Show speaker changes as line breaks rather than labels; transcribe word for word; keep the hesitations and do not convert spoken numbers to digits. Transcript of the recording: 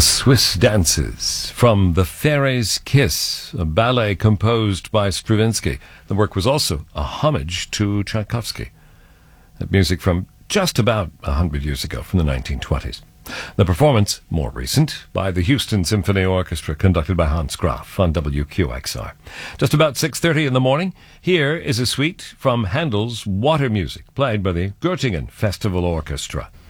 The Swiss Dances from The Fairy's Kiss, a ballet composed by Stravinsky. The work was also a homage to Tchaikovsky. That music from just about a hundred years ago, from the nineteen twenties. The performance, more recent, by the Houston Symphony Orchestra, conducted by Hans Graf on W Q X R. Just about six thirty in the morning, here is a suite from Handel's Water Music, played by the Göttingen Festival Orchestra.